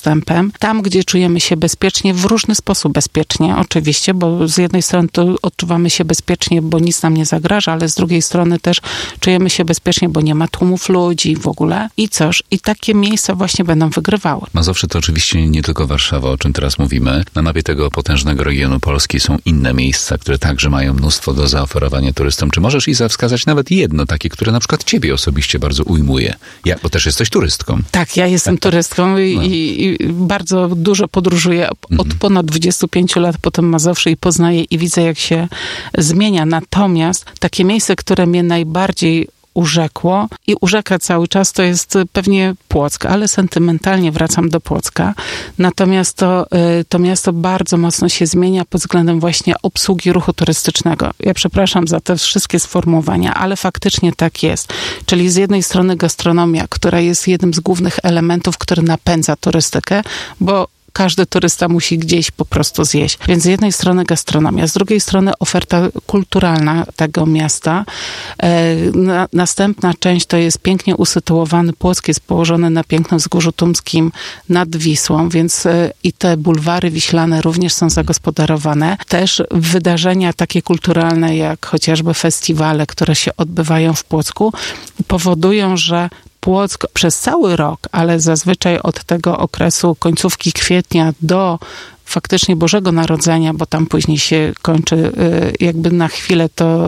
dostępem. Tam, gdzie czujemy się bezpiecznie, w różny sposób bezpiecznie, oczywiście, bo z jednej strony to odczuwamy się bezpiecznie, bo nic nam nie zagraża, ale z drugiej strony też czujemy się bezpiecznie, bo nie ma tłumów ludzi w ogóle. I cóż, i takie miejsca właśnie będą wygrywały. Mazowsze to oczywiście nie tylko Warszawa, o czym teraz mówimy. Na mapie tego potężnego regionu Polski są inne miejsca, które także mają mnóstwo do zaoferowania turystom. Czy możesz, Iza, wskazać nawet jedno takie, które na przykład ciebie osobiście bardzo ujmuje? Bo też jesteś turystką. Tak, ja jestem turystką i bardzo dużo podróżuję od ponad 25 lat po tym Mazowszu i poznaję i widzę, jak się zmienia. Natomiast takie miejsce, które mnie najbardziej urzekło i urzeka cały czas, to jest pewnie Płock, ale sentymentalnie wracam do Płocka. Natomiast to miasto bardzo mocno się zmienia pod względem właśnie obsługi ruchu turystycznego. Ja przepraszam za te wszystkie sformułowania, ale faktycznie tak jest. Czyli z jednej strony gastronomia, która jest jednym z głównych elementów, który napędza turystykę, bo każdy turysta musi gdzieś po prostu zjeść. Więc z jednej strony gastronomia, z drugiej strony oferta kulturalna tego miasta. Następna część to jest pięknie usytuowany Płock, jest położony na pięknym wzgórzu tumskim nad Wisłą, więc i te bulwary wiślane również są zagospodarowane. Też wydarzenia takie kulturalne, jak chociażby festiwale, które się odbywają w Płocku, powodują, że Płock przez cały rok, ale zazwyczaj od tego okresu końcówki kwietnia do faktycznie Bożego Narodzenia, bo tam później się kończy, jakby na chwilę to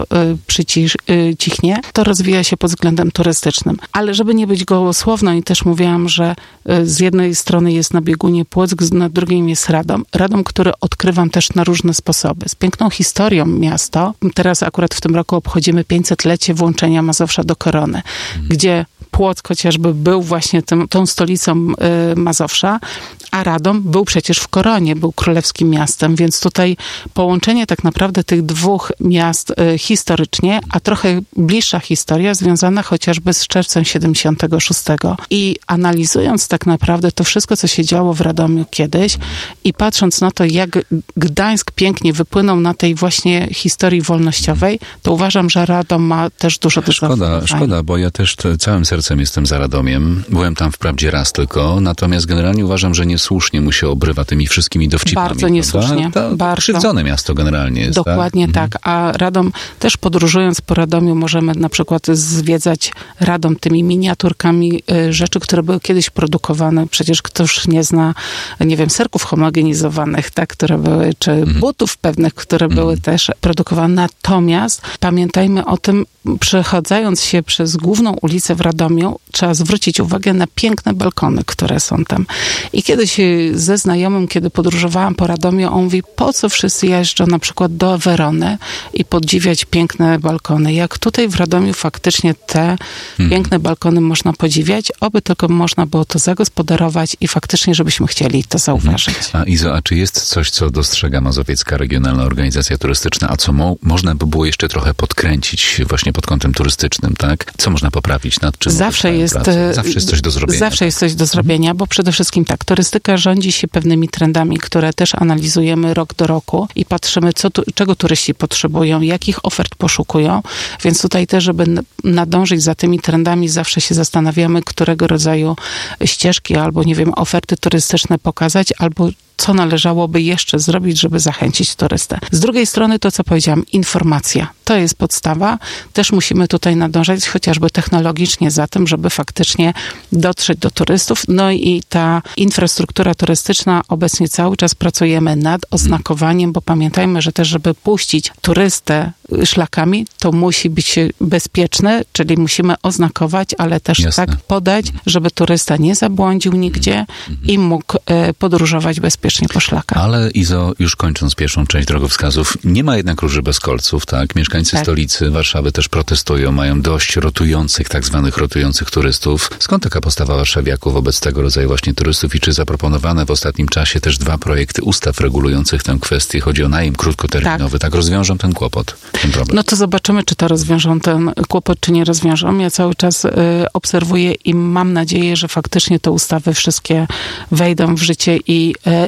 cichnie, to rozwija się pod względem turystycznym. Ale żeby nie być gołosłowną i też mówiłam, że z jednej strony jest na biegunie Płock, na drugiej jest Radom. Radom, który odkrywam też na różne sposoby. Z piękną historią miasto. Teraz akurat w tym roku obchodzimy 500-lecie włączenia Mazowsza do korony, gdzie Płock chociażby był właśnie tą stolicą Mazowsza, a Radom był przecież w koronie, był królewskim miastem, więc tutaj połączenie tak naprawdę tych dwóch miast historycznie, a trochę bliższa historia związana chociażby z czerwcem 76. I analizując tak naprawdę to wszystko, co się działo w Radomiu kiedyś i patrząc na to, jak Gdańsk pięknie wypłynął na tej właśnie historii wolnościowej, to uważam, że Radom ma też dużo do zaoferowania. Szkoda, bo ja też całym sercem jestem za Radomiem. Byłem tam wprawdzie raz tylko, natomiast generalnie uważam, że niesłusznie mu się obrywa tymi wszystkimi dowcipami. Bardzo niesłusznie. Bardzo. Krzywdzone miasto generalnie jest. Dokładnie tak. A Radom, też podróżując po Radomiu, możemy na przykład zwiedzać Radom tymi miniaturkami rzeczy, które były kiedyś produkowane. Przecież ktoś nie zna, nie wiem, serków homogenizowanych, tak, które były, czy butów pewnych, które były też produkowane. Natomiast pamiętajmy o tym, przechodząc się przez główną ulicę w Radomiu, trzeba zwrócić uwagę na piękne balkony, które są tam. I kiedyś ze znajomym, kiedy podróżowałam po Radomiu, on mówi, po co wszyscy jeżdżą na przykład do Werony i podziwiać piękne balkony. Jak tutaj w Radomiu faktycznie te piękne balkony można podziwiać, oby tylko można było to zagospodarować i faktycznie, żebyśmy chcieli to zauważyć. A Izo, a czy jest coś, co dostrzega Mazowiecka Regionalna Organizacja Turystyczna, a co można by było jeszcze trochę podkręcić właśnie pod kątem turystycznym, tak? Co można poprawić? Nad czym zawsze jest coś do zrobienia. Zawsze jest coś do zrobienia, bo przede wszystkim tak, turystyka rządzi się pewnymi trendami, które też analizujemy rok do roku i patrzymy, czego turyści potrzebują, jakich ofert poszukują, więc tutaj też, żeby nadążyć za tymi trendami, zawsze się zastanawiamy, którego rodzaju ścieżki albo, nie wiem, oferty turystyczne pokazać, albo co należałoby jeszcze zrobić, żeby zachęcić turystę. Z drugiej strony to, co powiedziałam, informacja. To jest podstawa. Też musimy tutaj nadążać chociażby technologicznie za tym, żeby faktycznie dotrzeć do turystów. No i ta infrastruktura turystyczna, obecnie cały czas pracujemy nad oznakowaniem, bo pamiętajmy, że też, żeby puścić turystę szlakami, to musi być bezpieczny, czyli musimy oznakować, ale też tak podać, żeby turysta nie zabłądził nigdzie i mógł podróżować bezpiecznie po szlakach. Ale Izo, już kończąc pierwszą część drogowskazów, nie ma jednak róży bez kolców, tak? Mieszkańcy stolicy Warszawy też protestują, mają dość rotujących, tak zwanych rotujących turystów. Skąd taka postawa warszawiaków wobec tego rodzaju właśnie turystów i czy zaproponowane w ostatnim czasie też 2 projekty ustaw regulujących tę kwestię, chodzi o najem krótkoterminowy, tak rozwiążą ten kłopot, ten problem? No to zobaczymy, czy to rozwiążą ten kłopot, czy nie rozwiążą. Ja cały czas obserwuję i mam nadzieję, że faktycznie te ustawy wszystkie wejdą w życie i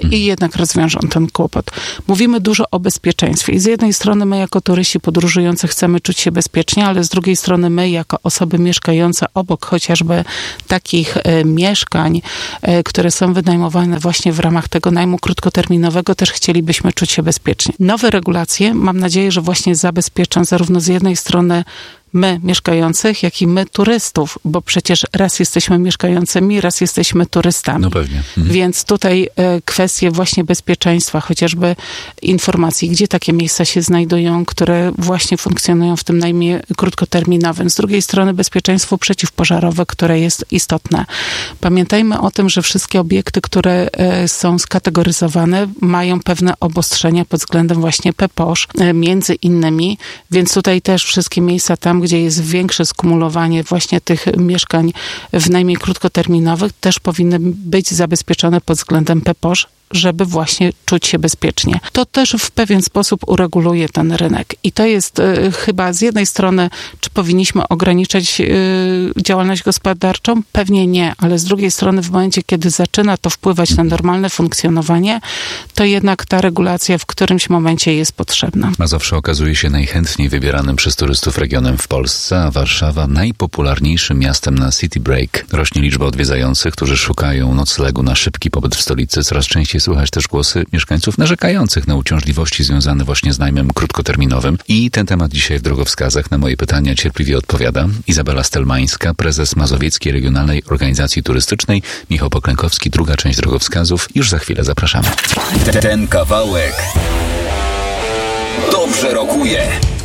i jednak rozwiążą ten kłopot. Mówimy dużo o bezpieczeństwie i z jednej strony my jako turyści podróżujący chcemy czuć się bezpiecznie, ale z drugiej strony my jako osoby mieszkające obok chociażby takich mieszkań, które są wynajmowane właśnie w ramach tego najmu krótkoterminowego, też chcielibyśmy czuć się bezpiecznie. Nowe regulacje, mam nadzieję, że właśnie zabezpieczą zarówno z jednej strony my mieszkających, jak i my turystów, bo przecież raz jesteśmy mieszkającymi, raz jesteśmy turystami. No pewnie. Więc tutaj kwestie właśnie bezpieczeństwa, chociażby informacji, gdzie takie miejsca się znajdują, które właśnie funkcjonują w tym najmie krótkoterminowym. Z drugiej strony bezpieczeństwo przeciwpożarowe, które jest istotne. Pamiętajmy o tym, że wszystkie obiekty, które są skategoryzowane, mają pewne obostrzenia pod względem właśnie PPOŚ, między innymi, więc tutaj też wszystkie miejsca tam, gdzie jest większe skumulowanie właśnie tych mieszkań w najmniej krótkoterminowych, też powinny być zabezpieczone pod względem PPOŚ, żeby właśnie czuć się bezpiecznie. To też w pewien sposób ureguluje ten rynek. I to jest chyba z jednej strony, czy powinniśmy ograniczać działalność gospodarczą? Pewnie nie, ale z drugiej strony w momencie, kiedy zaczyna to wpływać na normalne funkcjonowanie, to jednak ta regulacja w którymś momencie jest potrzebna. Mazowsze okazuje się najchętniej wybieranym przez turystów regionem w Polsce, a Warszawa najpopularniejszym miastem na city break. Rośnie liczba odwiedzających, którzy szukają noclegu na szybki pobyt w stolicy. Coraz częściej słychać też głosy mieszkańców narzekających na uciążliwości związane właśnie z najmem krótkoterminowym. I ten temat dzisiaj w Drogowskazach. Na moje pytania cierpliwie odpowiada Izabela Stelmańska, prezes Mazowieckiej Regionalnej Organizacji Turystycznej, Michał Poklękowski, druga część Drogowskazów. Już za chwilę zapraszamy. Ten kawałek dobrze rokuje.